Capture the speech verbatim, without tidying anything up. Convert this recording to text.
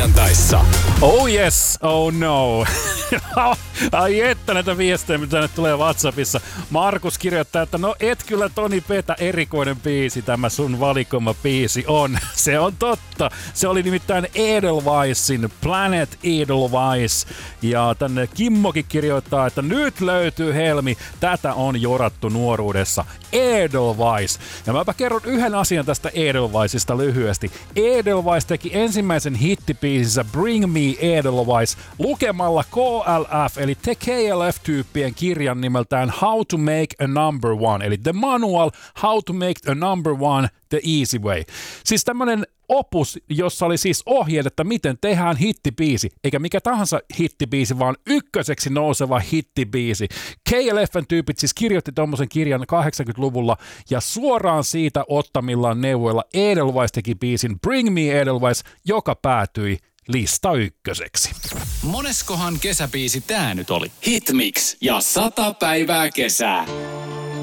maanantaissa. Oh yes, oh no. Ai että näitä viestejä, mitä tänne tulee WhatsAppissa. Markus kirjoittaa, että no et kyllä Toni Petä, erikoinen biisi tämä sun valikoima biisi on. Se on totta. Se oli nimittäin Edelweisin Planet Edelweiss. Ja tänne Kimmokin kirjoittaa, että nyt löytyy Helmi. Tätä on jorattu nuoruudessa. Edelweiss. Ja mäpä kerron yhden asian tästä Edelweissista lyhyesti. Edelweiss teki ensimmäisen hittibiisinsä Bring Me Edelweiss lukemalla K L F eli The K L F-tyyppien kirjan nimeltään How to Make a Number One eli The Manual How to Make a Number One The Easy Way. Siis tämmönen opus, jossa oli siis ohjeet, että miten tehdään hittibiisi, eikä mikä tahansa hittibiisi, vaan ykköseksi nouseva hittibiisi. K L F:n tyypit siis kirjoitti tommosen kirjan kahdeksankymmentäluvulla ja suoraan siitä ottamillaan neuvoilla Edelweiss teki biisin Bring Me Edelweiss, joka päätyi lista ykköseksi. Moneskohan kesäbiisi tää nyt oli? Hitmix ja sata päivää kesää.